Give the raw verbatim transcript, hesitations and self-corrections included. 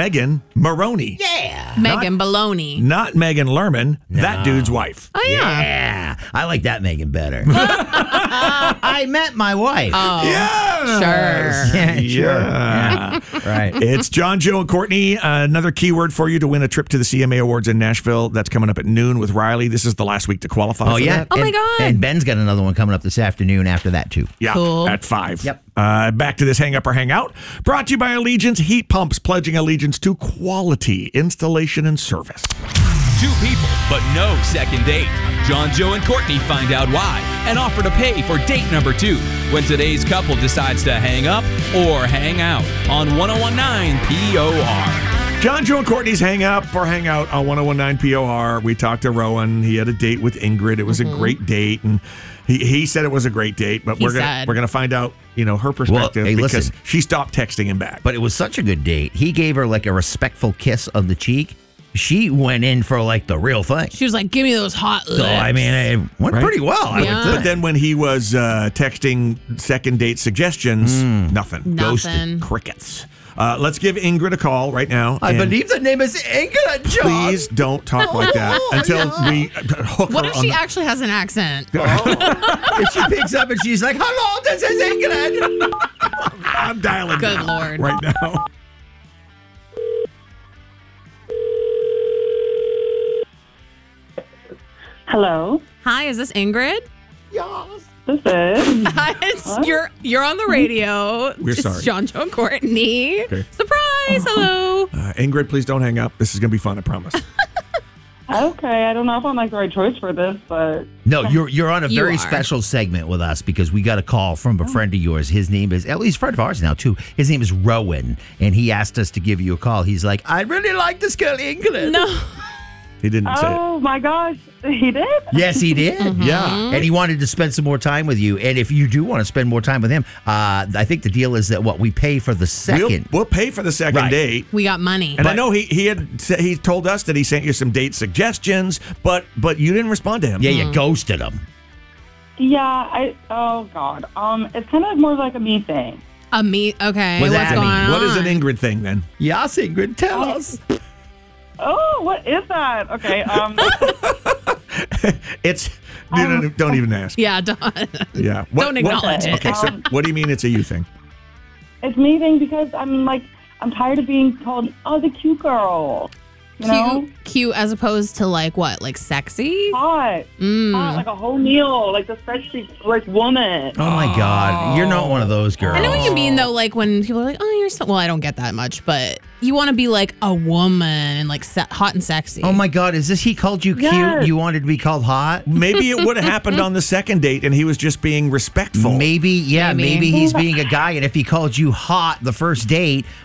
Megan Maroney. Yeah. Megan Baloney. Not Megan Lerman, No. that dude's wife. Oh, yeah. Yeah. I like that Megan better. I met my wife. Oh, Yeah. sure. Yeah, sure. Yeah. Right. It's John, Joe, and Courtney. Uh, another keyword for you to win a trip to the C M A Awards in Nashville. That's coming up at noon with Riley. This is the last week to qualify Oh, for yeah. that. Oh, my And- God. And Ben's got another one coming up this afternoon after that, too. Yeah, Cool. at five. Yep. Uh, back to this hang up or hang out. Brought to you by Allegiance Heat Pumps, pledging allegiance to quality installation and service. Two people, but no second date. John, Joe, and Courtney find out why and offer to pay for date number two when today's couple decides to hang up or hang out on one oh one nine P O R. John, Joe, and Courtney's hang up or hang out on one oh one nine P O R. We talked to Rowan. He had a date with Ingrid. It was Mm-hmm. a great date, and he, he said it was a great date. But He we're gonna said. we're gonna find out, you know, her perspective hey, because listen. she stopped texting him back. But it was such a good date. He gave her like a respectful kiss on the cheek. She went in for like the real thing. She was like, give me those hot lips. So, I mean, it went Right. pretty well. I Yeah. would think. But then when he was uh, texting second date suggestions, Mm. nothing. Nothing. Ghosted. Crickets. Uh, let's give Ingrid a call right now. I and believe the name is Ingrid, John. Please don't talk like that Oh, until yeah. we hook What her if on she the- actually has an accent? And she picks up and she's like, hello, this is Ingrid. I'm dialing Good now, Lord. right now. Hello, Hi, is this Ingrid? this is. Hi, it's, you're you're on the radio. We're it's sorry. John, Joe, and Courtney. Okay. Surprise! Hello. Uh, Ingrid, please don't hang up. This is going to be fun, I promise. Okay, I don't know if I'm like the right choice for this, but No, you're you're on a You very are. special segment with us because we got a call from a friend of yours. His name is, at least friend of ours now too. His name is Rowan, and he asked us to give you a call. He's like, I really like this girl Ingrid. No. He didn't say it. oh my gosh, he did. Yes, he did. Mm-hmm. Yeah. And he wanted to spend some more time with you. And if you do want to spend more time with him, uh, I think the deal is that what we pay for the We'll, second. we'll pay for the second Right. date. We got money. And I know he he had sa- he told us that he sent you some date suggestions, but but you didn't respond to him. Yeah, you ghosted him. Yeah, I. Oh God, um, it's kind of more like a me thing. A meet. Okay. What's What's that going mean? on? What is an Ingrid thing then? Yes, Ingrid, tell us. Oh, what is that? Okay, um, It's don't, don't even ask. Yeah. Don't, Yeah. don't acknowledge it. Okay, so Um, what do you mean it's a you thing? it's me thing because I'm like I'm tired of being called oh the cute girl. You know, Cute, cute as opposed to like what? Like sexy? hot, Mm. hot, like a whole meal, like the sexy like woman. Oh, my God. You're not one of those girls. I know what you mean though. Like when people are like, "Oh, you're so," well, I don't get that much, but you want to be like a woman and like se- hot and sexy. Oh, my God. Is this he called you cute? Yes. You wanted to be called hot? Maybe it would have happened on the second date and he was just being respectful. Maybe, yeah, Maybe. maybe he's being a guy. And if he called you hot the first date,